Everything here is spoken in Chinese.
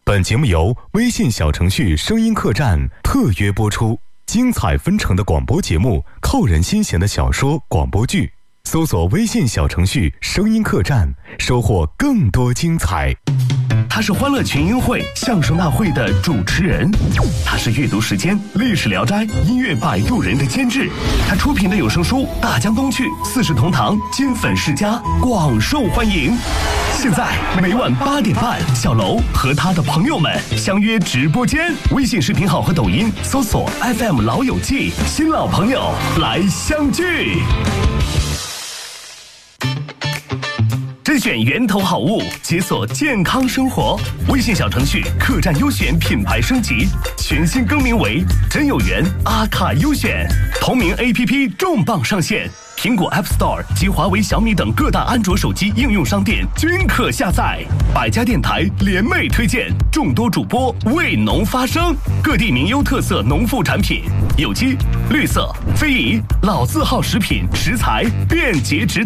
本节目由微信小程序声音客栈特约播出，精彩纷呈的广播节目，扣人心弦的小说广播剧，搜索微信小程序声音客栈，收获更多精彩。 他是欢乐群英会相声大会的主持人，他是阅读时间历史聊斋音乐摆渡人的监制，他出品的有声书大江东去四世同堂金粉世家广受欢迎。现在每晚8点半，小楼和他的朋友们相约直播间，微信视频号和抖音搜索 FM 老友记，新老朋友来相聚。甄选源头好物，解锁健康生活。微信小程序客栈优选品牌升级，全新更名为真有缘阿卡优选。同名 APP 重磅上线，苹果 App Store 及华为、小米等各大安卓手机应用商店均可下载。百家电台联袂推荐，众多主播为农发声，各地名优特色农副产品，有机、绿色、非遗、老字号食品食材，便捷直达。